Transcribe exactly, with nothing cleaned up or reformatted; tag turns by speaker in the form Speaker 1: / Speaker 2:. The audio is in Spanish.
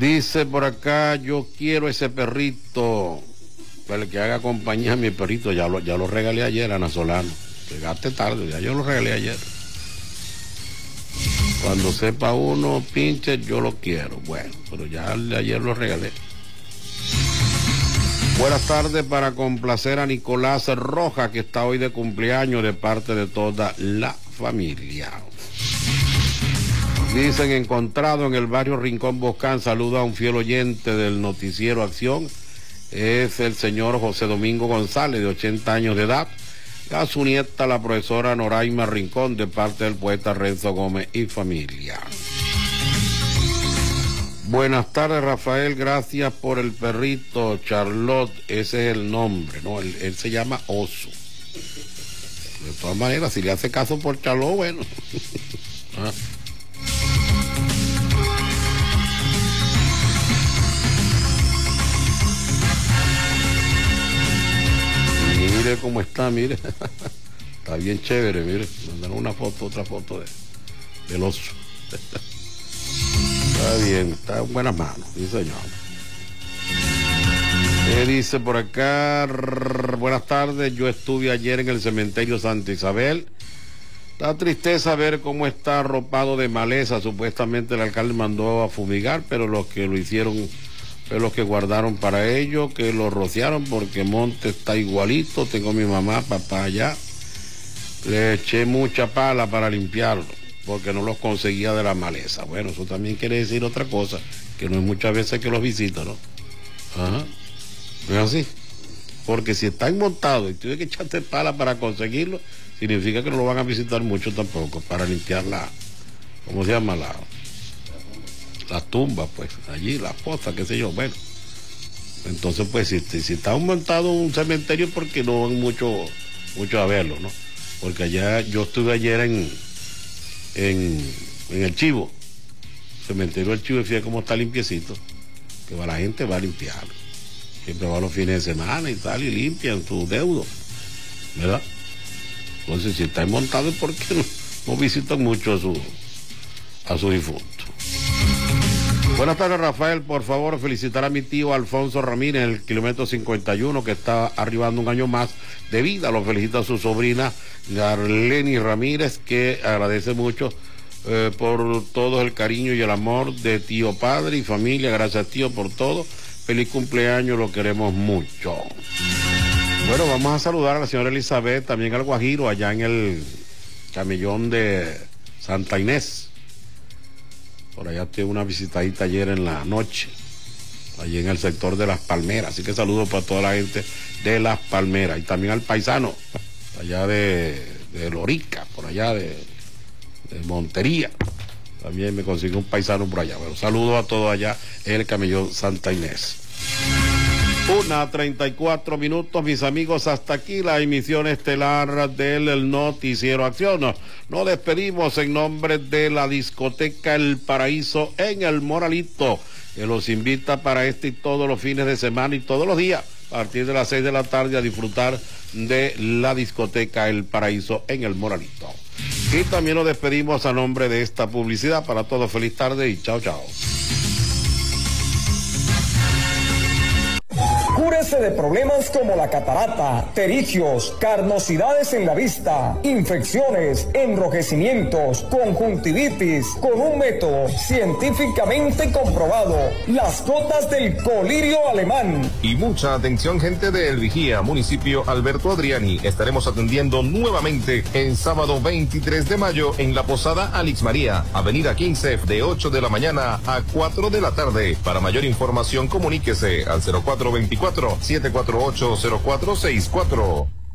Speaker 1: Dice por acá, yo quiero ese perrito, el que haga compañía a mi perrito, ya lo, ya lo regalé ayer, Ana Solano. Llegaste tarde, ya yo lo regalé ayer. Cuando sepa uno, pinche, yo lo quiero. Bueno, pero ya ayer lo regalé. Buenas tardes para complacer a Nicolás Rojas, que está hoy de cumpleaños de parte de toda la familia. Dicen, encontrado en el barrio Rincón Boscán, saluda a un fiel oyente del noticiero Acción. Es el señor José Domingo González, de ochenta años de edad. A su nieta, la profesora Noraima Rincón, de parte del poeta Renzo Gómez y familia. Buenas tardes, Rafael, gracias por el perrito, Charlotte, ese es el nombre, ¿no? Él, él se llama Oso. De todas maneras, si le hace caso por Charlotte, bueno. ¿Ah? Mire cómo está, mire. Está bien chévere, mire. Mandaron una foto, otra foto de, del oso. Está bien, está en buenas manos, sí señor. Eh, dice por acá, buenas tardes, yo estuve ayer en el cementerio Santa Isabel. Da tristeza ver cómo está arropado de maleza. Supuestamente el alcalde mandó a fumigar, pero los que lo hicieron fue los que guardaron para ello, que lo rociaron, porque Monte está igualito. Tengo mi mamá, papá allá. Le eché mucha pala para limpiarlo, porque no los conseguía de la maleza. Bueno, eso también quiere decir otra cosa, que no es muchas veces que los visita, ¿no? Ajá. ¿No es así? Porque si está inmontado y tiene que echarte pala para conseguirlo, significa que no lo van a visitar mucho tampoco, para limpiar la, ¿cómo se llama? La, las tumbas, pues, allí, las fosas, qué sé yo, bueno. Entonces, pues, si, si está montado un cementerio, porque no van mucho, mucho a verlo, ¿no? Porque allá, yo estuve ayer en, en, en el Chivo, cementerio del Chivo, y fíjate cómo está limpiecito, que va, la gente va a limpiarlo. Siempre va los fines de semana y tal, y limpian su deudo, ¿verdad? Entonces, si está montado, es porque no, no visitan mucho a su, a su difunto. Buenas tardes, Rafael. Por favor, felicitar a mi tío Alfonso Ramírez, el kilómetro cincuenta y uno, que está arribando un año más de vida. Lo felicita a su sobrina Garleni Ramírez, que agradece mucho eh, por todo el cariño y el amor de tío, padre y familia. Gracias, tío, por todo. Feliz cumpleaños, lo queremos mucho. Bueno, vamos a saludar a la señora Elizabeth, también al Guajiro, allá en el camellón de Santa Inés. Por allá tuve una visitadita ayer en la noche, allí en el sector de Las Palmeras. Así que saludos para toda la gente de Las Palmeras. Y también al paisano, allá de, de Lorica, por allá de, de Montería. También me consiguió un paisano por allá. Bueno, saludos a todos allá en el camellón Santa Inés. Una treinta y cuatro minutos, mis amigos, hasta aquí la emisión estelar del noticiero Acción. Nos despedimos en nombre de la discoteca El Paraíso en El Moralito, que los invita para este y todos los fines de semana y todos los días, a partir de las seis de la tarde, a disfrutar de la discoteca El Paraíso en El Moralito. Y también nos despedimos a nombre de esta publicidad. Para todos, feliz tarde y chao, chao.
Speaker 2: Cúrese de problemas como la catarata, pterigios, carnosidades en la vista, infecciones, enrojecimientos, conjuntivitis, con un método científicamente comprobado, las gotas del colirio alemán.
Speaker 3: Y mucha atención, gente de El Vigía, municipio Alberto Adriani. Estaremos atendiendo nuevamente el sábado veintitrés de mayo en la Posada Alix María, avenida quince, de ocho de la mañana a cuatro de la tarde. Para mayor información, comuníquese al cero cuatro veinticuatro, siete cuatro ocho, cero cuatro seis cuatro.